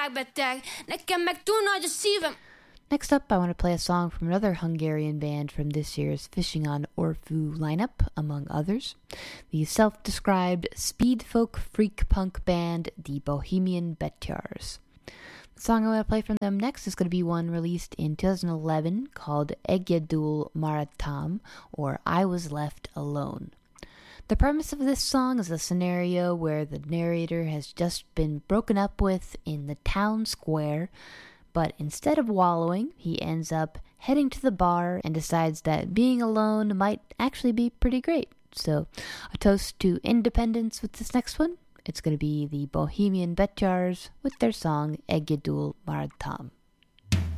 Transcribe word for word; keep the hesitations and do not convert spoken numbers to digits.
beteg, nekem meg túl nagy a szívem. Next up, I want to play a song from another Hungarian band from this year's Fishing on Orfu lineup, among others. The self-described speed folk freak punk band, the Bohemian Betyars. The song I'm going to play from them next is going to be one released in two thousand eleven called Egyedül Maradtam, or I Was Left Alone. The premise of this song is a scenario where the narrator has just been broken up with in the town square, but instead of wallowing, he ends up heading to the bar and decides that being alone might actually be pretty great. So, a toast to independence with this next one. It's going to be the Bohemian Betyars with their song Egyedül Maradtam.